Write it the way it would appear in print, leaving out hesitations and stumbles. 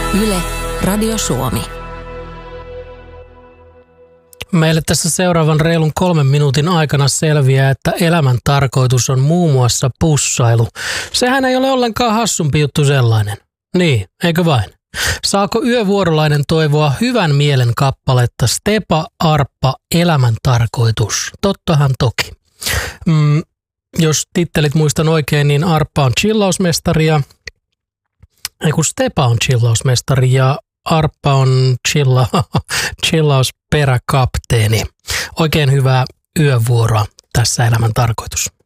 Yle, Radio Suomi. Meille tässä seuraavan reilun 3 minuutin aikana selviää, että elämän tarkoitus on muun muassa pussailu. Sehän ei ole ollenkaan hassumpi juttu sellainen. Niin, eikö vain? Saako yövuorolainen toivoa hyvän mielen kappaletta Stepa Arppa Elämän tarkoitus? Tottahan toki. Jos tittelit muistan oikein, niin Arppa on chillausmestari ja Stepa on chillausmestari ja Arppa on chillausperäkapteeni. Oikein hyvää yövuoroa tässä Elämän tarkoitus.